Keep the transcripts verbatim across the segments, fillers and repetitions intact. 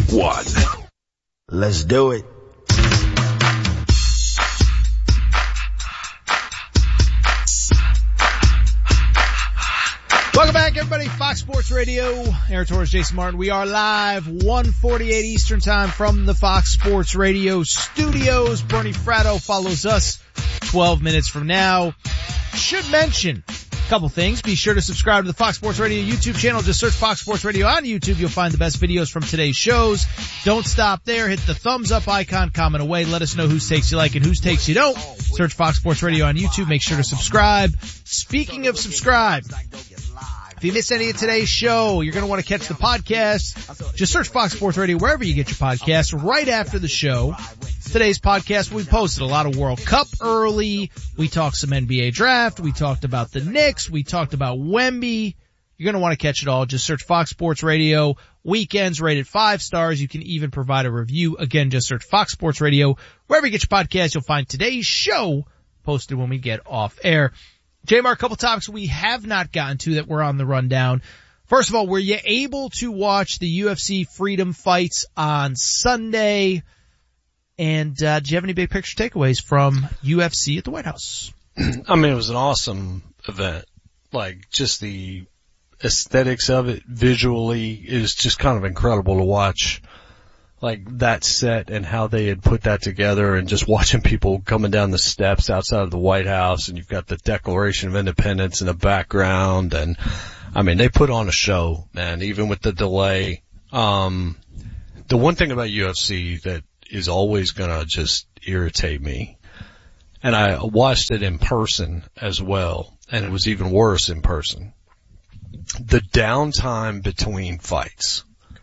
one. Let's do it. Welcome back, everybody. Fox Sports Radio. Aaron Torres, Jason Martin. We are live, one forty-eight Eastern Time from the Fox Sports Radio studios. Bernie Fratto follows us twelve minutes from now. Should mention a couple things. Be sure to subscribe to the Fox Sports Radio YouTube channel. Just search Fox Sports Radio on YouTube. You'll find the best videos from today's shows. Don't stop there. Hit the thumbs up icon. Comment away. Let us know whose takes you like and whose takes you don't. Search Fox Sports Radio on YouTube. Make sure to subscribe. Speaking of subscribe, if you missed any of today's show, you're going to want to catch the podcast. Just search Fox Sports Radio wherever you get your podcasts. Right after the show, today's podcast, we posted a lot of World Cup early. We talked some N B A draft. We talked about the Knicks. We talked about Wemby. You're going to want to catch it all. Just search Fox Sports Radio. Weekends rated five stars. You can even provide a review. Again, just search Fox Sports Radio. Wherever you get your podcast, you'll find today's show posted when we get off air. J-Mar, a couple topics we have not gotten to that were on the rundown. First of all, were you able to watch the U F C Freedom fights on Sunday? And uh, do you have any big picture takeaways from U F C at the White House? I mean, it was an awesome event. Like, just the aesthetics of it visually is just kind of incredible to watch. Like, that set and how they had put that together, and just watching people coming down the steps outside of the White House, and you've got the Declaration of Independence in the background, and I mean, they put on a show, man, even with the delay. Um, the one thing about U F C that is always gonna just irritate me, and I watched it in person as well, and it was even worse in person. The downtime between fights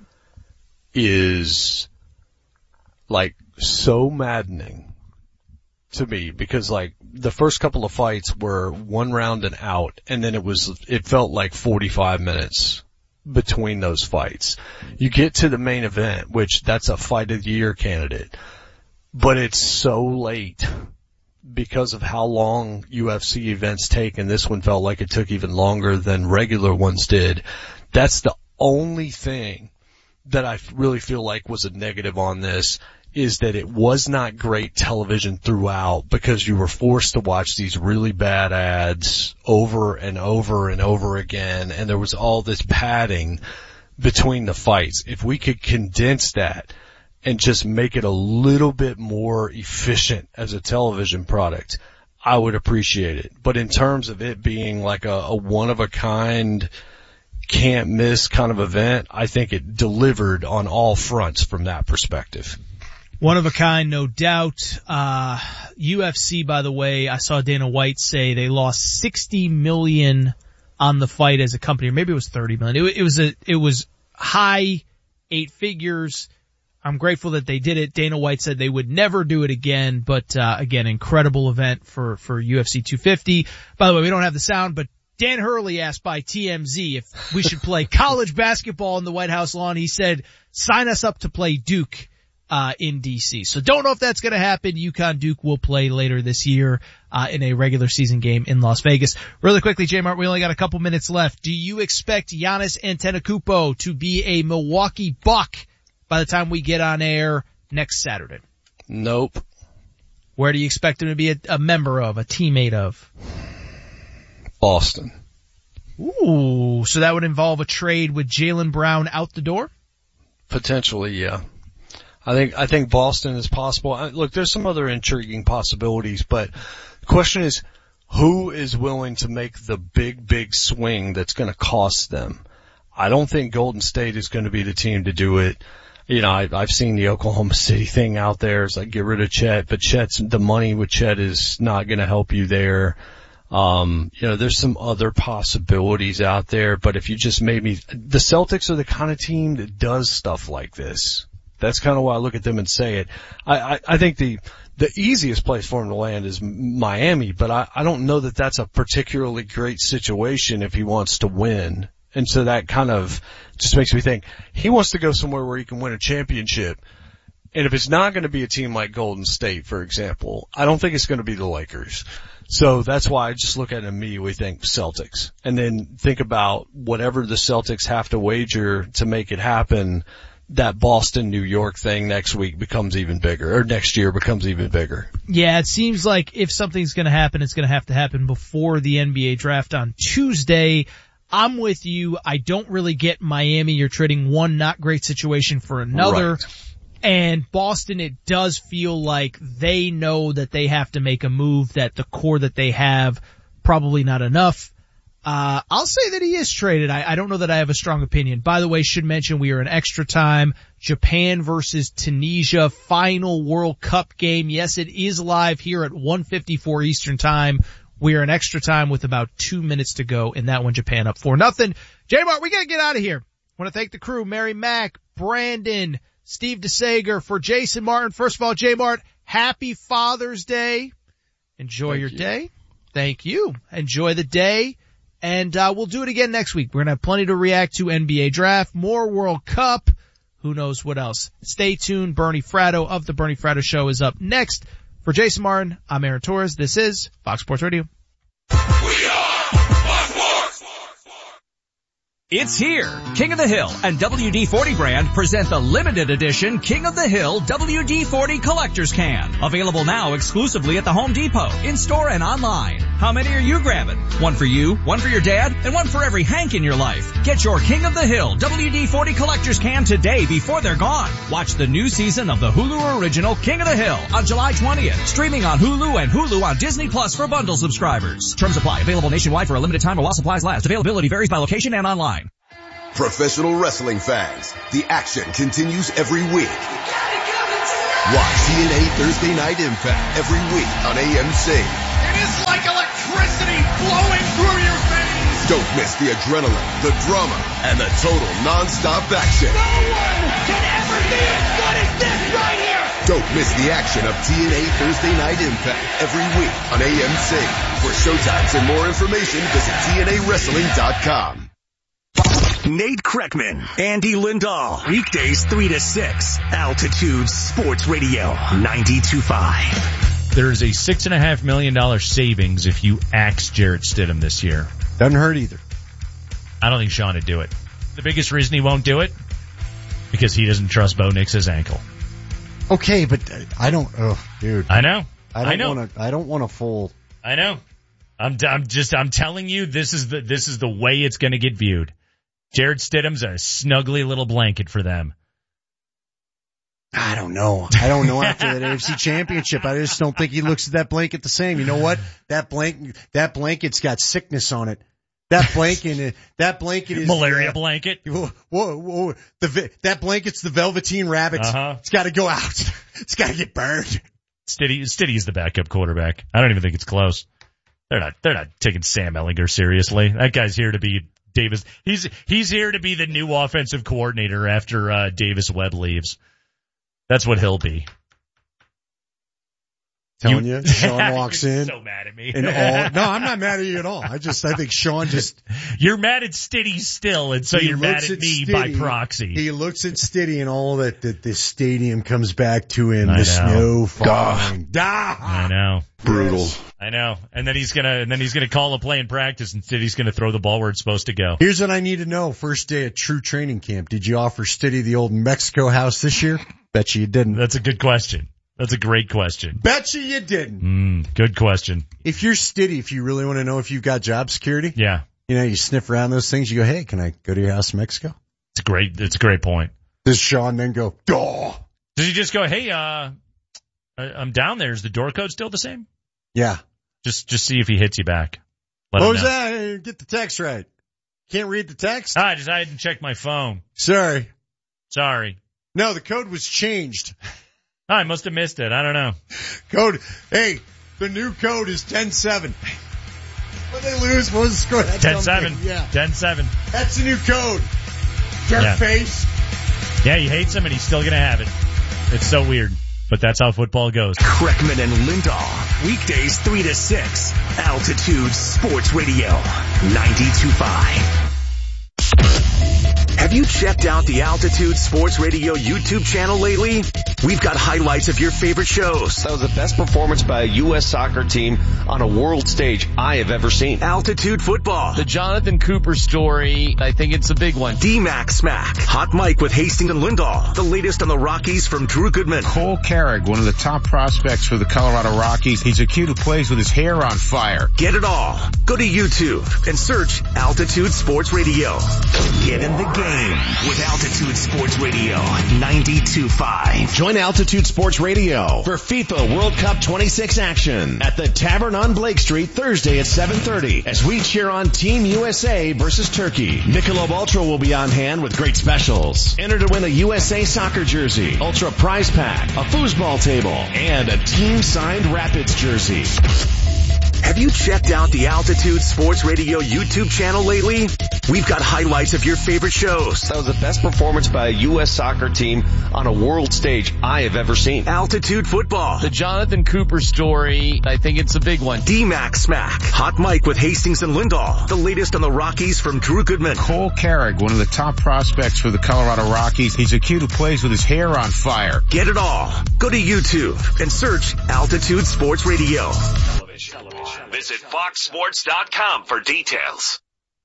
is like so maddening to me, because like the first couple of fights were one round and out, and then it was, it felt like forty-five minutes between those fights. You get to the main event, which that's a fight of the year candidate, but it's so late because of how long U F C events take, and this one felt like it took even longer than regular ones did. That's the only thing that I really feel like was a negative on this, is that it was not great television throughout, because you were forced to watch these really bad ads over and over and over again, and there was all this padding between the fights. If we could condense that and just make it a little bit more efficient as a television product, I would appreciate it. But in terms of it being like a, a one-of-a-kind, can't miss kind of event, I think it delivered on all fronts from that perspective. One of a kind, no doubt. Uh, U F C, by the way, I saw Dana White say they lost sixty million on the fight as a company, or maybe it was thirty million. It, it was a, it was high eight figures. I'm grateful that they did it. Dana White said they would never do it again, but, uh, again, incredible event for, for U F C two fifty. By the way, we don't have the sound, but Dan Hurley asked by T M Z if we should play college basketball on the White House lawn. He said, sign us up to play Duke, uh, in D C. So don't know if that's going to happen. UConn Duke will play later this year, uh, in a regular season game in Las Vegas. Really quickly, J-Mart, we only got a couple minutes left. Do you expect Giannis Antetokounmpo to be a Milwaukee Buck by the time we get on air next Saturday? Nope. Where do you expect him to be a, a member of, a teammate of? Boston. Ooh, so that would involve a trade with Jaylen Brown out the door? Potentially, yeah. I think, I think Boston is possible. I, look, there's some other intriguing possibilities, but the question is, who is willing to make the big, big swing that's going to cost them? I don't think Golden State is going to be the team to do it. You know, I, I've seen the Oklahoma City thing out there. It's like, get rid of Chet, but Chet's, the money with Chet is not going to help you there. Um, you know, there's some other possibilities out there, but if you just made me, the Celtics are the kind of team that does stuff like this. That's kind of why I look at them and say it. I, I, I think the, the easiest place for him to land is Miami, but I, I don't know that that's a particularly great situation if he wants to win. And so that kind of just makes me think he wants to go somewhere where he can win a championship. And if it's not going to be a team like Golden State, for example, I don't think it's going to be the Lakers. So that's why I just look at it and immediately think Celtics. And then think about whatever the Celtics have to wager to make it happen. that Boston, New York thing next week becomes even bigger, or next year becomes even bigger. Yeah, it seems like if something's going to happen, it's going to have to happen before the N B A draft on Tuesday. I'm with you. I don't really get Miami. You're trading one not great situation for another. Right. And Boston, it does feel like they know that they have to make a move, that the core that they have, probably not enough. Uh, I'll say that he is traded. I, I don't know that I have a strong opinion. By the way, should mention we are in extra time. Japan versus Tunisia, final World Cup game. Yes, it is live here at one fifty-four Eastern time. We are in extra time with about two minutes to go in that one. Japan up four nothing. J-Mart, we gotta get out of here. I want to thank the crew, Mary Mack, Brandon, Steve DeSager, for Jason Martin. First of all, J-Mart, happy Father's Day. Enjoy Thank your you. day. Thank you. Enjoy the day. And, uh, we'll do it again next week. We're going to have plenty to react to. N B A draft, more World Cup. Who knows what else? Stay tuned. Bernie Fratto of the Bernie Fratto Show is up next. For Jason Martin, I'm Aaron Torres. This is Fox Sports Radio. We are Fox Sports. It's here. King of the Hill and W D forty brand present the limited edition King of the Hill W D forty Collector's Can. Available now exclusively at the Home Depot, in-store and online. How many are you grabbing? One for you, one for your dad, and one for every Hank in your life. Get your King of the Hill W D forty Collector's Can today before they're gone. Watch the new season of the Hulu original King of the Hill on July twentieth. Streaming on Hulu and Hulu on Disney Plus for bundle subscribers. Terms apply. Available nationwide for a limited time or while supplies last. Availability varies by location and online. Professional wrestling fans, the action continues every week. Watch T N A Thursday Night Impact every week on A M C. It is like electricity flowing through your veins. Don't miss the adrenaline, the drama, and the total non-stop action. No one can ever be as good as this right here. Don't miss the action of T N A Thursday Night Impact every week on A M C. For showtimes and more information, visit T N A wrestling dot com. Nate Kreckman, Andy Lindahl, weekdays three to six, Altitude Sports Radio, ninety-two point five. There is a six and a half million dollar savings if you axe Jarrett Stidham this year. Doesn't hurt either. I don't think Sean would do it. The biggest reason he won't do it, because he doesn't trust Bo Nix's ankle. Okay, but I don't, oh, dude. I know. I don't I know. want to, I don't want a full. I know. I'm, I'm just, I'm telling you, this is the, this is the way it's going to get viewed. Jarrett Stidham's a snuggly little blanket for them. I don't know. I don't know after that A F C Championship. I just don't think he looks at that blanket the same. You know what? That blanket, that blanket's got sickness on it. That blanket, that blanket is malaria uh, blanket. Whoa, whoa, whoa. The that blanket's the Velveteen Rabbit. Uh-huh. It's got to go out. It's got to get burned. Stiddy, Stiddy's the backup quarterback. I don't even think it's close. They're not, they're not taking Sam Ehlinger seriously. That guy's here to be Davis. He's, he's here to be the new offensive coordinator after, uh, Davis Webb leaves. That's what he'll be. Telling you, you Sean walks You're in. So mad at me. And all, no, I'm not mad at you at all. I just, I think Sean just. You're mad at Stiddy still, and so he you're mad looks at, at me Stiddy, by proxy. He looks at Stiddy and all that, that this stadium comes back to him. I The know. snow falling. I know. Brutal. I know. And then he's gonna, and then he's gonna call a play in practice, and Stiddy's gonna throw the ball where it's supposed to go. Here's what I need to know. First day at true training camp. Did you offer Stiddy the old Mexico house this year? Bet you you didn't. That's a good question. That's a great question. Bet you you didn't. Mm, good question. If you're Stiddy, if you really want to know if you've got job security, Yeah. you know, you sniff around those things. You go, hey, can I go to your house in Mexico? It's a great, it's a great point. Does Sean then go, duh? Does he just go, hey, uh, I- I'm down there. Is the door code still the same? Yeah. Just, just see if he hits you back. Let What him was know. that? Hey, get the text right. Can't read the text? Ah, I just, I hadn't checked my phone. Sorry. Sorry. No, the code was changed. Oh, I must have missed it. I don't know. Code, hey, the new code is ten seven. When they lose, what was the score? That ten dumb seven. thing. Yeah. ten seven. That's the new code. Jerk Yeah. face. Yeah, he hates him and he's still going to have it. It's so weird. But that's how football goes. Kreckman and Lindahl, weekdays three to six, Altitude Sports Radio, ninety-two point five. Have you checked out the Altitude Sports Radio YouTube channel lately? We've got highlights of your favorite shows. That was the best performance by a U S soccer team on a world stage I have ever seen. Altitude Football. The Jonathan Cooper story, I think it's a big one. D-Mac Smack. Hot Mike with Hastings and Lindahl. The latest on the Rockies from Drew Goodman. Cole Carrick, one of the top prospects for the Colorado Rockies. He's a kid who plays with his hair on fire. Get it all. Go to YouTube and search Altitude Sports Radio. Get in the game with Altitude Sports Radio ninety-two point five. Join Altitude Sports Radio for FIFA World Cup twenty-six action at the Tavern on Blake Street Thursday at seven thirty as we cheer on Team U S A versus Turkey. Michelob Ultra will be on hand with great specials. Enter to win a U S A soccer jersey, Ultra prize pack, a foosball table, and a team-signed Rapids jersey. Have you checked out the Altitude Sports Radio YouTube channel lately? We've got highlights of your favorite shows. That was the best performance by a U S soccer team on a world stage I have ever seen. Altitude Football. The Jonathan Cooper story, I think it's a big one. D-Mac Smack. Hot Mike with Hastings and Lindahl. The latest on the Rockies from Drew Goodman. Cole Carrick, one of the top prospects for the Colorado Rockies. He's a kid who plays with his hair on fire. Get it all. Go to YouTube and search Altitude Sports Radio. Visit fox sports dot com for details.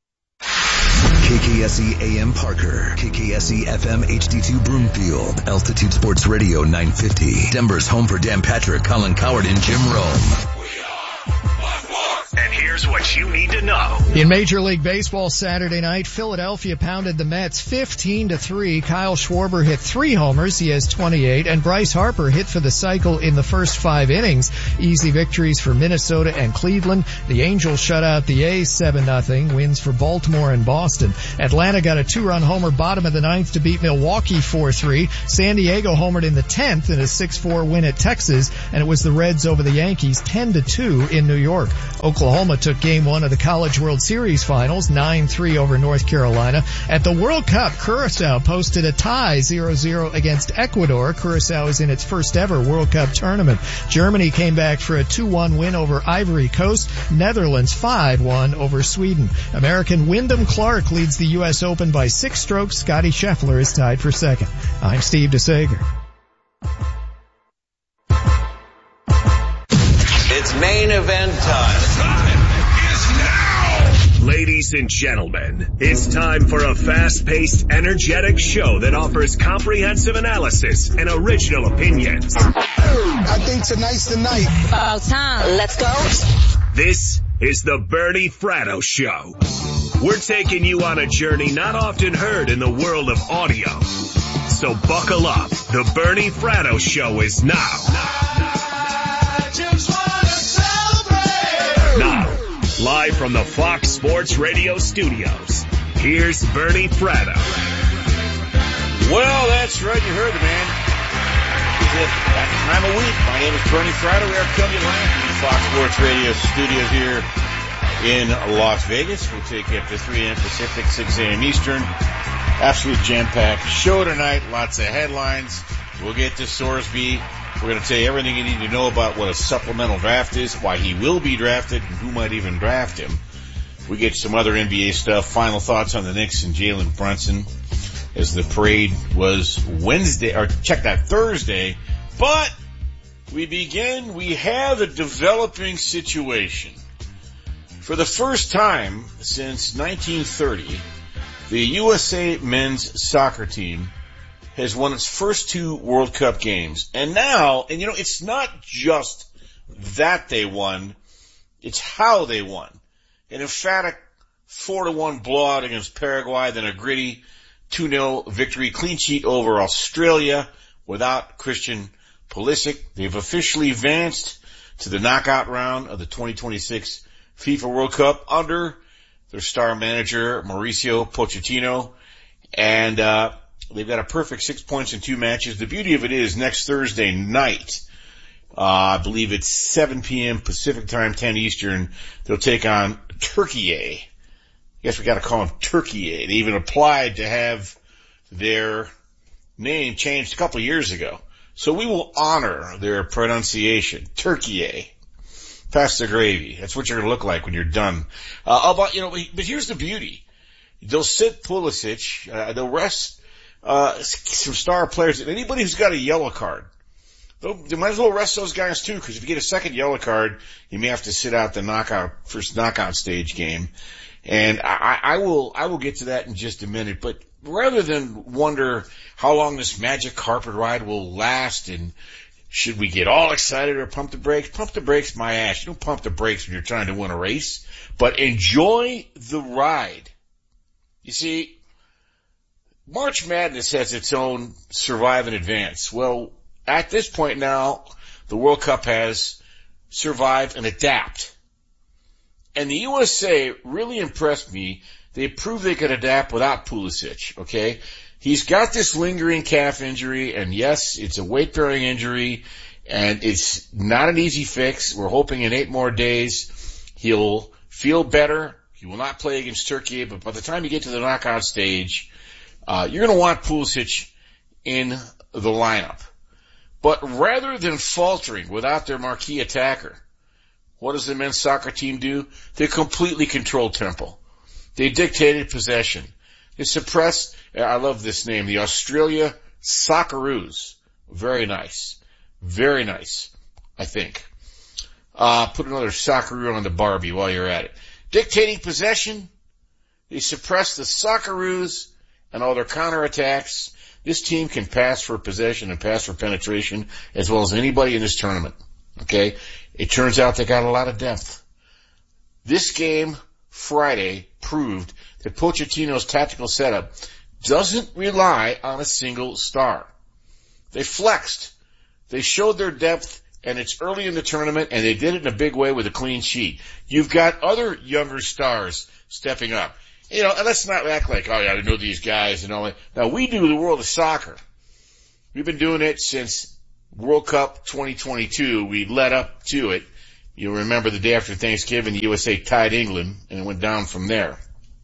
K K S E A M Parker, K K S E F M H D two Broomfield, Altitude Sports Radio nine fifty, Denver's home for Dan Patrick, Colin Coward, and Jim Rome. And here's what you need to know. In Major League Baseball Saturday night, Philadelphia pounded the Mets fifteen to three. Kyle Schwarber hit three homers. He has twenty-eight. And Bryce Harper hit for the cycle in the first five innings. Easy victories for Minnesota and Cleveland. The Angels shut out the A's seven nothing. Wins for Baltimore and Boston. Atlanta got a two-run homer bottom of the ninth to beat Milwaukee four three. San Diego homered in the tenth in a six four win at Texas. And it was the Reds over the Yankees ten to two in New York. Oklahoma took game one of the College World Series finals, nine three over North Carolina. At the World Cup, Curacao posted a tie zero zero against Ecuador. Curacao is in its first ever World Cup tournament. Germany came back for a two one win over Ivory Coast. Netherlands five one over Sweden. American Wyndham Clark leads the U S Open by six strokes. Scotty Scheffler is tied for second. I'm Steve DeSager. It's main event time. Time is now! Ladies and gentlemen, it's time for a fast-paced, energetic show that offers comprehensive analysis and original opinions. I think tonight's the night. About time. Let's go. This is the Bernie Fratto Show. We're taking you on a journey not often heard in the world of audio. So buckle up. The Bernie Fratto Show is now. I just wanna celebrate. Now, live from the Fox Sports Radio studios, here's Bernie Fratto. Well, that's right. You heard the man. It's that time of week. My name is Bernie Fratto. We are coming live from the Fox Sports Radio studios here in Las Vegas. We'll take you up to three a.m. Pacific, six a.m. Eastern. Absolute jam-packed show tonight. Lots of headlines. We'll get to Sorsby. We're going to tell you everything you need to know about what a supplemental draft is, why he will be drafted, and who might even draft him. We get some other N B A stuff. Final thoughts on the Knicks and Jalen Brunson as the parade was Wednesday, or check that, Thursday. But we begin, we have a developing situation. For the first time since nineteen thirty, the U S A men's soccer team has won its first two World Cup games. And now, and you know, it's not just that they won, it's how they won. An emphatic four to one blowout against Paraguay, then a gritty two nil victory, clean sheet over Australia without Christian Pulisic. They've officially advanced to the knockout round of the twenty twenty-six FIFA World Cup under their star manager, Mauricio Pochettino. And, uh, they've got a perfect six points in two matches. The beauty of it is next Thursday night, uh, I believe it's seven p.m. Pacific time, ten Eastern, they'll take on Turkey. I guess we gotta call them Turkey. They even applied to have their name changed a couple of years ago. So we will honor their pronunciation. Turkey. Pass the gravy. That's what you're gonna look like when you're done. Uh, about, you know, but here's the beauty. They'll sit Pulisic, uh, they'll rest uh, some star players. And anybody who's got a yellow card, they might as well rest those guys too, because if you get a second yellow card, you may have to sit out the knockout, first knockout stage game. And I, I will, I will get to that in just a minute. But rather than wonder how long this magic carpet ride will last and should we get all excited or pump the brakes, pump the brakes my ass. You don't pump the brakes when you're trying to win a race, but enjoy the ride. You see, March Madness has its own survive and advance. Well, at this point now, the World Cup has survive and adapt. And the U S A really impressed me. They proved they could adapt without Pulisic, okay? He's got this lingering calf injury, and yes, it's a weight-bearing injury, and it's not an easy fix. We're hoping in eight more days he'll feel better. He will not play against Turkey, but by the time you get to the knockout stage, uh, you're going to want Pulisic in the lineup. But rather than faltering without their marquee attacker, what does the men's soccer team do? They completely controlled tempo. They dictated possession. They suppressed, I love this name, the Australia Socceroos. Very nice. Very nice, I think. Uh, put another Socceroo on the Barbie while you're at it. Dictating possession, they suppressed the Socceroos and all their counterattacks. This team can pass for possession and pass for penetration as well as anybody in this tournament. Okay? It turns out they got a lot of depth. This game, Friday, proved that Pochettino's tactical setup doesn't rely on a single star. They flexed. They showed their depth, and it's early in the tournament, and they did it in a big way with a clean sheet. You've got other younger stars stepping up. You know, and let's not act like, oh, yeah, I know these guys and all that. Now, we do the world of soccer. We've been doing it since World Cup twenty twenty-two. We led up to it. You'll remember the day after Thanksgiving, the U S A tied England, and it went down from there.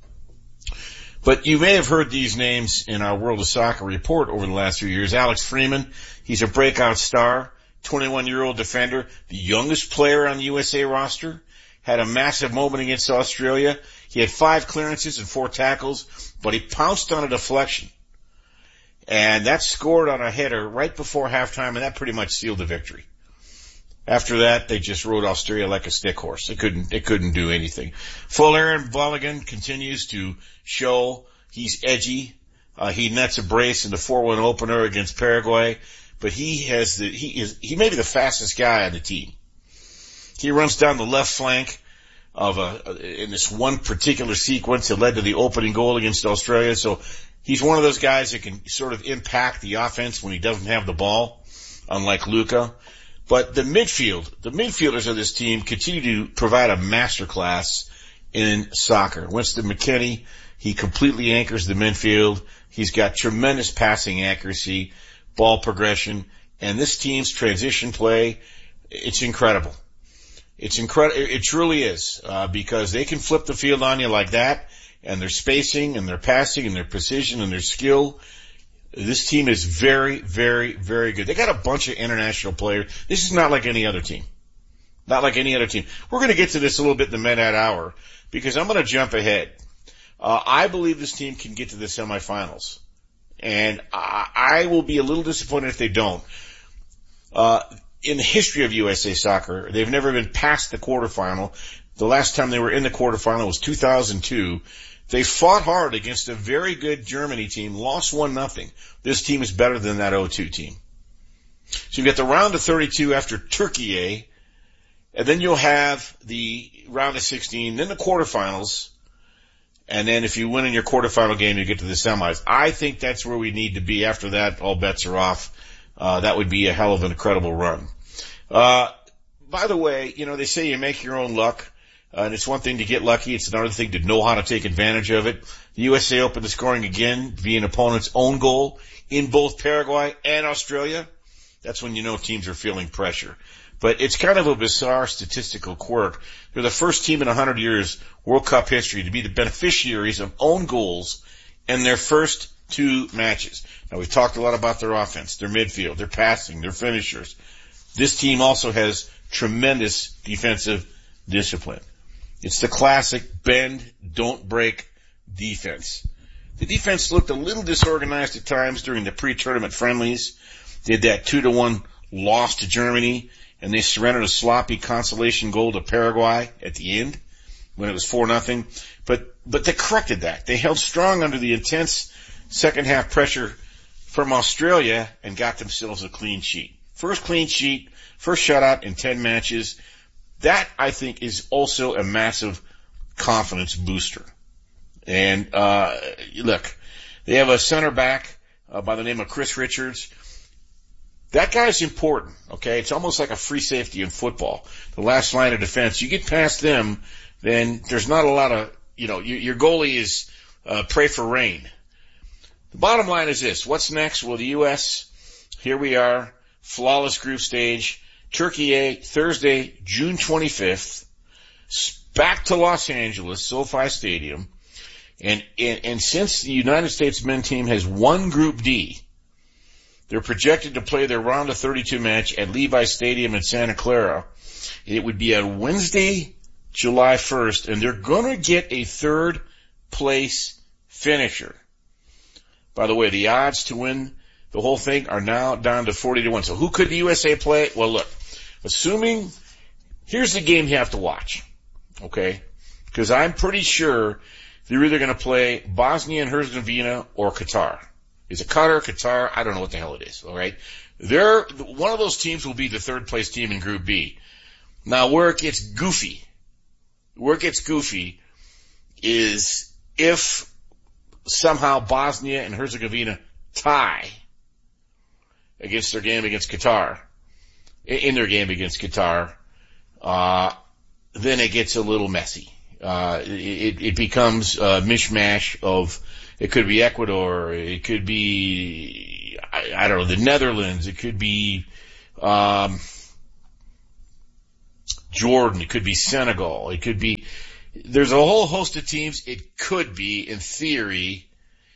But you may have heard these names in our World of Soccer report over the last few years. Alex Freeman, he's a breakout star, twenty-one-year-old defender, the youngest player on the U S A roster, had a massive moment against Australia. He had five clearances and four tackles, but he pounced on a deflection. And that scored on a header right before halftime, and that pretty much sealed the victory. After that, they just rode Australia like a stick horse. They couldn't, they couldn't do anything. Folarin Balogun continues to show he's edgy. Uh, he nets a brace in the four one opener against Paraguay, but he has the, he is, he may be the fastest guy on the team. He runs down the left flank of a, in this one particular sequence that led to the opening goal against Australia. So he's one of those guys that can sort of impact the offense when he doesn't have the ball, unlike Luka. But the midfield, the midfielders of this team continue to provide a masterclass in soccer. Winston McKennie, he completely anchors the midfield. He's got tremendous passing accuracy, ball progression, and this team's transition play, it's incredible. It's incredible. It truly is, uh, because they can flip the field on you like that, and their spacing and their passing and their precision and their skill. This team is very, very, very good. They got a bunch of international players. This is not like any other team. Not like any other team. We're going to get to this a little bit in the mid-at hour because I'm going to jump ahead. Uh, I believe this team can get to the semifinals. And I, I will be a little disappointed if they don't. Uh, in the history of U S A Soccer, they've never been past the quarterfinal. The last time they were in the quarterfinal was two thousand two. They fought hard against a very good Germany team, lost one nothing. This team is better than that oh two team. So you get the round of thirty-two after Turkey, eh? And then you'll have the round of sixteen, then the quarterfinals, and then if you win in your quarterfinal game, you get to the semis. I think that's where we need to be. After that, all bets are off. Uh, that would be a hell of an incredible run. Uh, by the way, you know, they say you make your own luck. Uh, and it's one thing to get lucky. It's another thing to know how to take advantage of it. The U S A opened the scoring again via an opponent's own goal in both Paraguay and Australia. That's when you know teams are feeling pressure. But it's kind of a bizarre statistical quirk. They're the first team in one hundred years World Cup history to be the beneficiaries of own goals in their first two matches. Now, we've talked a lot about their offense, their midfield, their passing, their finishers. This team also has tremendous defensive discipline. It's the classic bend, don't break defense. The defense looked a little disorganized at times during the pre-tournament friendlies. They had that two to one loss to Germany, and they surrendered a sloppy consolation goal to Paraguay at the end when it was four nothing. But, but they corrected that. They held strong under the intense second half pressure from Australia and got themselves a clean sheet. First clean sheet, first shutout in ten matches. That, I think, is also a massive confidence booster. And, uh, look, they have a center back uh, by the name of Chris Richards. That guy's important, okay? It's almost like a free safety in football. The last line of defense. You get past them, then there's not a lot of, you know, your, your goalie is uh, pray for rain. The bottom line is this. What's next? Well, the U S, here we are, flawless group stage. Turkey A, Thursday, June twenty-fifth, back to Los Angeles, SoFi Stadium. And, and, and since the United States men's team has won Group D, they're projected to play their round of thirty-two match at Levi Stadium in Santa Clara. It would be on Wednesday, July first, and they're going to get a third place finisher. By the way, the odds to win the whole thing are now down to forty to one. So who could the U S A play? Well, look, assuming, here's the game you have to watch, okay? Because I'm pretty sure they're either going to play Bosnia and Herzegovina or Qatar. Is it Qatar, Qatar? I don't know what the hell it is, all right? They're, one of those teams will be the third place team in Group B. Now, where it gets goofy, where it gets goofy is if somehow Bosnia and Herzegovina tie against their game against Qatar, in their game against Qatar, uh, then it gets a little messy. Uh, it, it becomes a mishmash of, it could be Ecuador, it could be, I, I don't know, the Netherlands, it could be, um, Jordan, it could be Senegal, it could be, there's a whole host of teams it could be, in theory,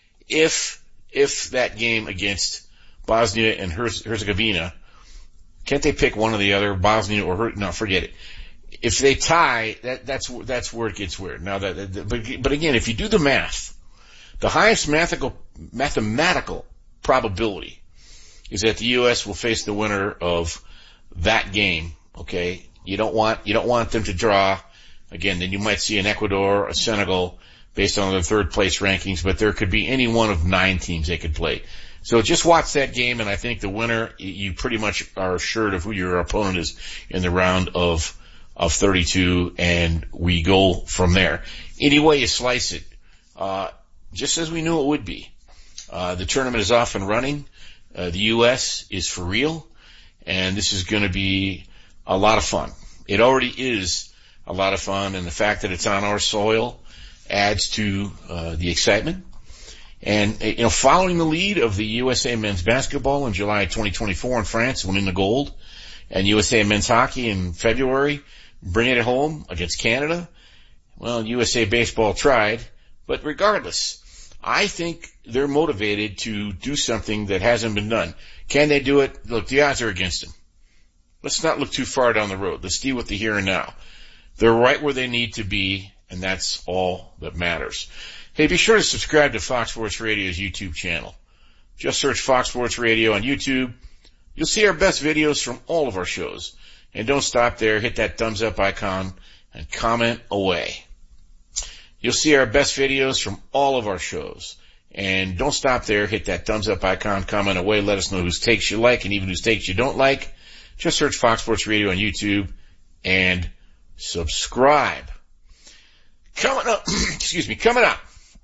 if, if that game against Bosnia and Herzegovina, can't they pick one or the other, Bosnia or Her, no, forget it. If they tie, that, that's, that's where it gets weird. Now that, that but, but again, if you do the math, the highest mathematical, mathematical probability is that the U S will face the winner of that game, okay? You don't want, you don't want them to draw. Again, then you might see an Ecuador, a Senegal, based on their third place rankings, but there could be any one of nine teams they could play. So just watch that game, and I think the winner, you pretty much are assured of who your opponent is in the round of, of thirty-two, and we go from there. Any way you slice it, uh, just as we knew it would be. Uh, the tournament is off and running. Uh, the U S is for real, and this is going to be a lot of fun. It already is a lot of fun, and the fact that it's on our soil adds to uh, the excitement. And, you know, following the lead of the U S A men's basketball in July twenty twenty-four in France, winning the gold, and U S A men's hockey in February, bringing it home against Canada, well, U S A baseball tried, but regardless, I think they're motivated to do something that hasn't been done. Can they do it? Look, the odds are against them. Let's not look too far down the road. Let's deal with the here and now. They're right where they need to be, and that's all that matters. Hey, be sure to subscribe to Fox Sports Radio's YouTube channel. Just search Fox Sports Radio on YouTube. You'll see our best videos from all of our shows. And don't stop there. Hit that thumbs up icon and comment away. You'll see our best videos from all of our shows. And don't stop there. Hit that thumbs up icon, comment away. Let us know whose takes you like and even whose takes you don't like. Just search Fox Sports Radio on YouTube and subscribe. Coming up, excuse me, coming up.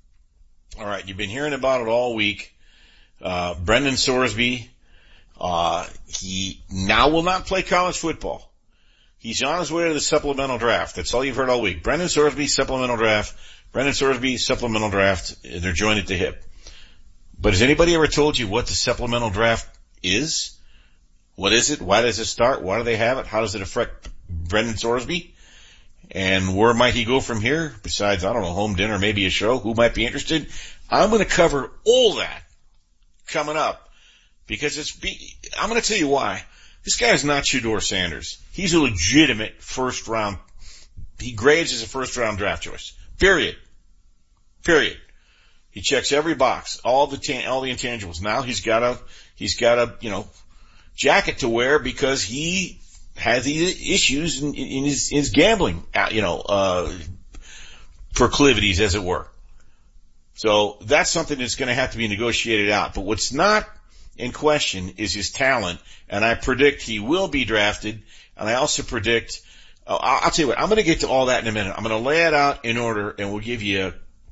All right, you've been hearing about it all week. Uh, Brendan Sorsby, uh, he now will not play college football. He's on his way to the supplemental draft. That's all you've heard all week. Brendan Sorsby, supplemental draft. Brendan Sorsby, supplemental draft. They're joined at the hip. But has anybody ever told you what the supplemental draft is? What is it? Why does it start? Why do they have it? How does it affect Brendan Sorsby? And where might he go from here? Besides, I don't know, home dinner, maybe a show. Who might be interested? I'm going to cover all that coming up because it's. Be, I'm going to tell you why. This guy is not Shedeur Sanders. He's a legitimate first round. He grades as a first round draft choice. Period. Period. He checks every box, all the tan- all the intangibles. Now he's got a he's got a you know jacket to wear because he has these issues in, in his, his gambling, you know, uh, proclivities, as it were. So that's something that's going to have to be negotiated out. But what's not in question is his talent, and I predict he will be drafted. And I also predict, uh, I'll, I'll tell you what, I'm going to get to all that in a minute. I'm going to lay it out in order, and we'll give you a,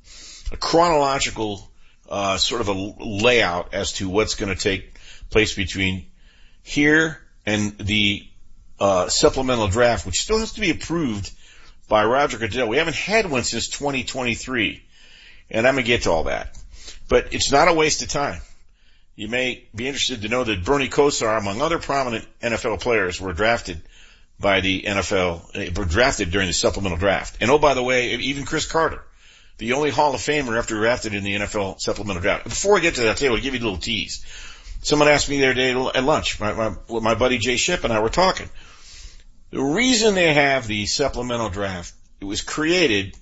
a chronological uh, sort of a layout as to what's going to take place between here and the Uh, supplemental draft, which still has to be approved by Roger Goodell. We haven't had one since twenty twenty-three, and I'm going to get to all that. But it's not a waste of time. You may be interested to know that Bernie Kosar, among other prominent N F L players, were drafted by the N F L, were drafted during the supplemental draft. And oh, by the way, even Chris Carter, the only Hall of Famer ever drafted in the N F L supplemental draft. Before I get to that, I'll tell you, I'll give you a little tease. Someone asked me the other day at lunch, my, my, my buddy Jay Shipp and I were talking. The reason they have the supplemental draft, it was created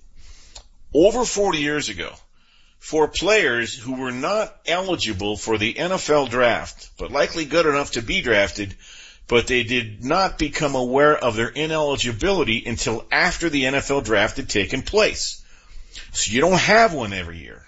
over forty years ago for players who were not eligible for the N F L draft, but likely good enough to be drafted, but they did not become aware of their ineligibility until after the N F L draft had taken place. So you don't have one every year.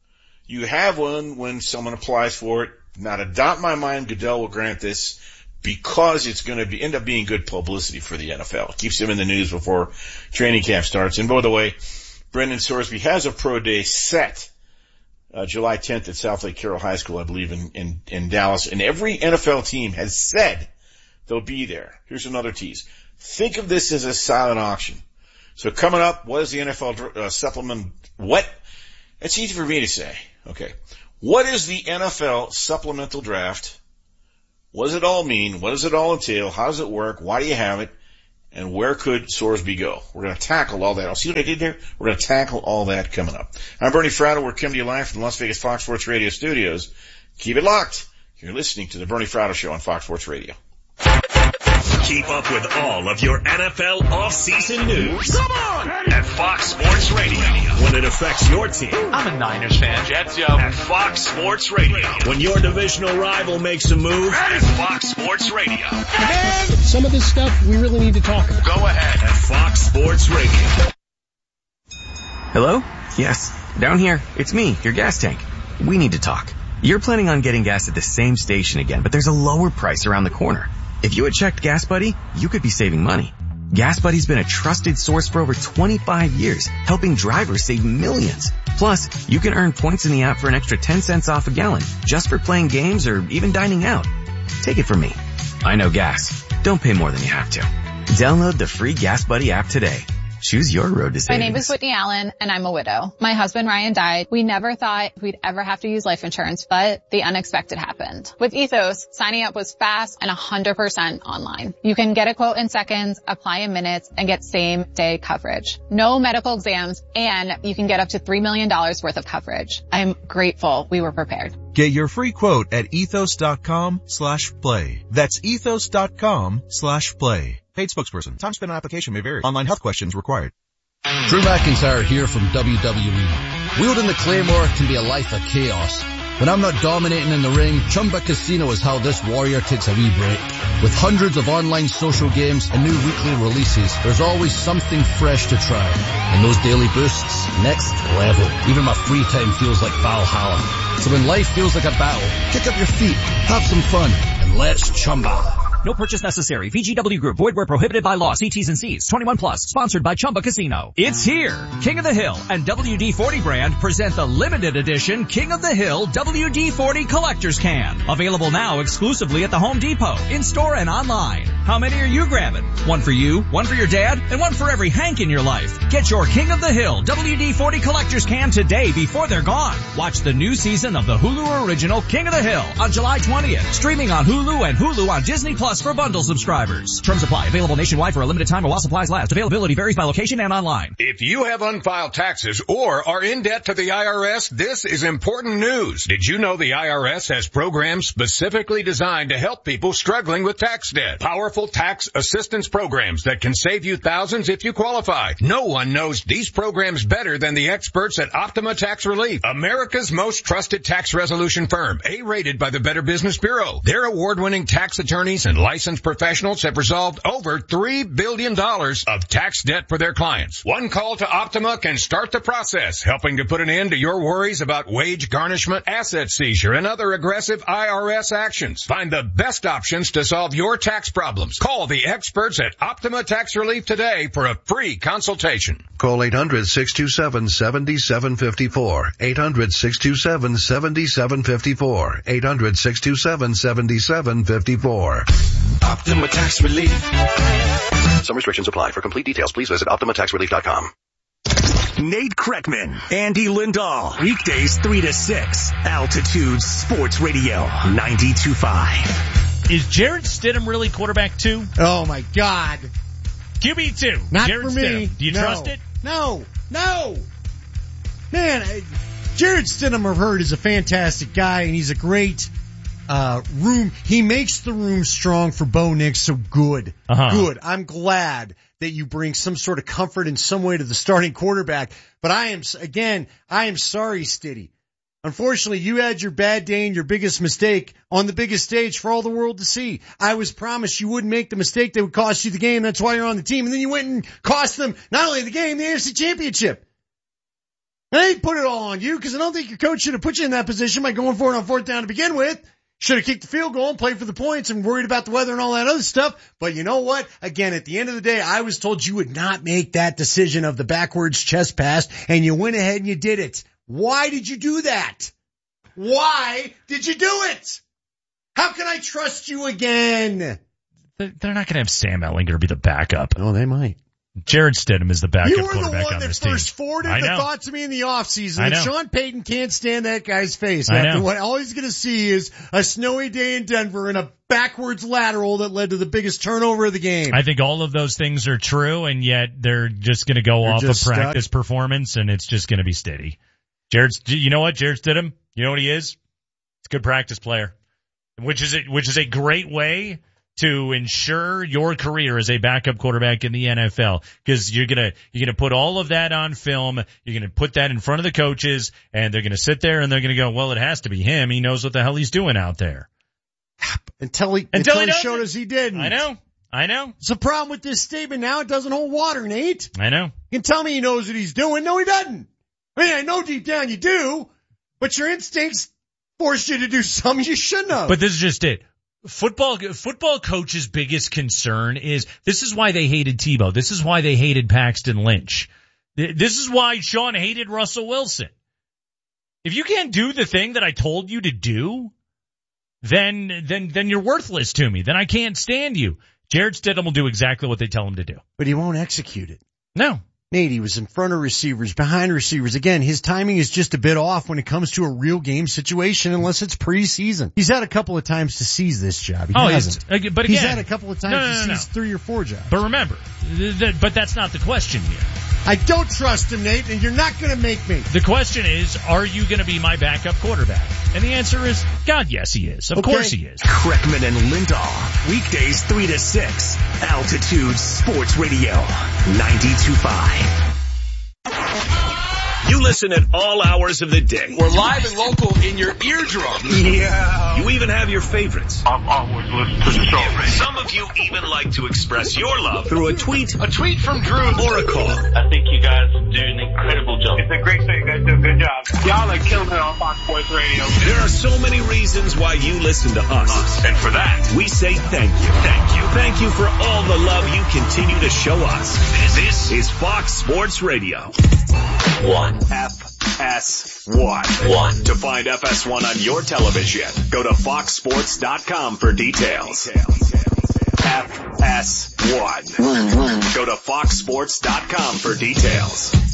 You have one when someone applies for it. Not a doubt in my mind Goodell will grant this, because it's going to be, end up being good publicity for the N F L. It keeps them in the news before training camp starts. And by the way, Brendan Sorsby has a pro day set, uh, July tenth at South Lake Carroll High School, I believe, in, in, in Dallas. And every N F L team has said they'll be there. Here's another tease. Think of this as a silent auction. So coming up, what is the N F L uh, supplement? What? It's easy for me to say. Okay. What is the N F L supplemental draft? What does it all mean? What does it all entail? How does it work? Why do you have it? And where could Sorsby go? We're going to tackle all that. I'll see what I did there. We're going to tackle all that coming up. I'm Bernie Fratto. We're coming to you live from the Las Vegas Fox Sports Radio studios. Keep it locked. You're listening to the Bernie Fratto Show on Fox Sports Radio. Keep up with all of your N F L off-season news. Come on! At Fox Sports Radio. When it affects your team. I'm a Niners fan. Jets, yo. At Fox Sports Radio. When your divisional rival makes a move. At Fox Sports Radio. And some of this stuff we really need to talk about. Go ahead. At Fox Sports Radio. Hello? Yes. Down here. It's me, your gas tank. We need to talk. You're planning on getting gas at the same station again, but there's a lower price around the corner. If you had checked Gas Buddy, you could be saving money. Gas Buddy's been a trusted source for over twenty-five years, helping drivers save millions. Plus, you can earn points in the app for an extra ten cents off a gallon, just for playing games or even dining out. Take it from me. I know gas. Don't pay more than you have to. Download the free Gas Buddy app today. Choose your road to savings. My name is Whitney Allen, and I'm a widow. My husband, Ryan, died. We never thought we'd ever have to use life insurance, but the unexpected happened. With Ethos, signing up was fast and one hundred percent online. You can get a quote in seconds, apply in minutes, and get same-day coverage. No medical exams, and you can get up to three million dollars worth of coverage. I'm grateful we were prepared. Get your free quote at ethos.com slash play. That's ethos.com slash play. Paid spokesperson. Time spent on application may vary. Online health questions required. Drew McIntyre here from W W E. Wielding the Claymore can be a life of chaos. When I'm not dominating in the ring, Chumba Casino is how this warrior takes a wee break. With hundreds of online social games and new weekly releases, there's always something fresh to try. And those daily boosts, next level. Even my free time feels like Valhalla. So when life feels like a battle, kick up your feet, have some fun, and let's Chumba. No purchase necessary. V G W Group. Void where prohibited by law. See T's and C's. twenty-one plus. Sponsored by Chumba Casino. It's here. King of the Hill and W D forty brand present the limited edition King of the Hill W D forty Collector's Can. Available now exclusively at the Home Depot, in-store and online. How many are you grabbing? One for you, one for your dad, and one for every Hank in your life. Get your King of the Hill W D forty Collector's Can today before they're gone. Watch the new season of the Hulu original King of the Hill on July twentieth. Streaming on Hulu and Hulu on Disney Plus. Plus for bundle subscribers. Terms apply. Available nationwide for a limited time while supplies last. Availability varies by location and online. If you have unfiled taxes or are in debt to the I R S, this is important news. Did you know the I R S has programs specifically designed to help people struggling with tax debt? Powerful tax assistance programs that can save you thousands if you qualify. No one knows these programs better than the experts at Optima Tax Relief, America's most trusted tax resolution firm, A-rated by the Better Business Bureau. Their award-winning tax attorneys and licensed professionals have resolved over three billion dollars of tax debt for their clients. One call to Optima can start the process, helping to put an end to your worries about wage garnishment, asset seizure, and other aggressive I R S actions. Find the best options to solve your tax problems. Call the experts at Optima Tax Relief today for a free consultation. Call eight hundred, six two seven, seven seven five four. eight hundred, six two seven, seven seven five four. eight hundred, six two seven, seven seven five four. Optima Tax Relief. Some restrictions apply. For complete details, please visit optima tax relief dot com. Nate Kreckman, Andy Lindahl, weekdays three to six, Altitude Sports Radio, ninety-two point five. Is Jarrett Stidham really quarterback two? Oh my God. Q B two. Not Jarrett for me. Stidham. Do you no. trust it? No. No. Man, I, Jarrett Stidham, I've heard, is a fantastic guy, and he's a great uh room. He makes the room strong for Bo Nix, so good. Uh-huh. Good. I'm glad that you bring some sort of comfort in some way to the starting quarterback. But I am, again, I am sorry, Stiddy. Unfortunately, you had your bad day and your biggest mistake on the biggest stage for all the world to see. I was promised you wouldn't make the mistake that would cost you the game. That's why you're on the team. And then you went and cost them not only the game, the A F C Championship. I ain't put it all on you because I don't think your coach should have put you in that position by going for it on fourth down to begin with. Should have kicked the field goal and played for the points and worried about the weather and all that other stuff. But you know what? Again, at the end of the day, I was told you would not make that decision of the backwards chest pass, and you went ahead and you did it. Why did you do that? Why did you do it? How can I trust you again? They're not going to have Sam Ehlinger be the backup. Oh, they might. Jared Stidham is the backup you were quarterback the one on that this team. first forwarded the thought to me in the offseason that Sean Payton can't stand that guy's face. I After know. what all he's going to see is a snowy day in Denver and a backwards lateral that led to the biggest turnover of the game. I think all of those things are true, and yet they're just going to go They're off of just practice stuck. performance, and it's just going to be steady. Jared, you know what? Jared Stidham, you know what he is? He's a good practice player, which is a, which is a great way to ensure your career as a backup quarterback in the N F L, because you're gonna you're gonna put all of that on film. You're gonna put that in front of the coaches, and they're gonna sit there and they're gonna go, "Well, it has to be him. He knows what the hell he's doing out there." Until he Until until, he he doesn't. showed us he didn't. I know, I know. It's a problem with this statement now. It doesn't hold water, Nate. I know. You can tell me he knows what he's doing. No, he doesn't. I mean, I know deep down you do, but your instincts force you to do something you shouldn't have. But this is just it. Football, football coach's biggest concern is, this is why they hated Tebow. This is why they hated Paxton Lynch. This is why Sean hated Russell Wilson. If you can't do the thing that I told you to do, then, then, then you're worthless to me. Then I can't stand you. Jared Stidham will do exactly what they tell him to do. But he won't execute it. No. Nate, he was in front of receivers, behind receivers. Again, his timing is just a bit off when it comes to a real game situation unless it's preseason. He's had a couple of times to seize this job. He oh, hasn't. But again, he's had a couple of times no, no, to no, seize no. three or four jobs. But remember, th- th- but that's not the question here. I don't trust him, Nate, and you're not going to make me. The question is, are you going to be my backup quarterback? And the answer is, God, yes, he is. Of Okay. course he is. Kreckman and Lindahl, weekdays three to six, Altitude Sports Radio, ninety-two point five. You listen at all hours of the day. We're live and local in your eardrum. Yeah. You even have your favorites. I'm always listening to the show. Some of you even like to express your love through a tweet, A tweet from Drew. or a call. I think you guys do an incredible job. It's a great show. You guys do a good job. Y'all are killing it on Fox Sports Radio. There are so many reasons why you listen to us. And for that, we say thank you. Thank you. Thank you for all the love you continue to show us. This is Fox Sports Radio. One. F S one. One. To find F S one on your television, go to fox sports dot com for details. F S one. One, one. Go to fox sports dot com for details.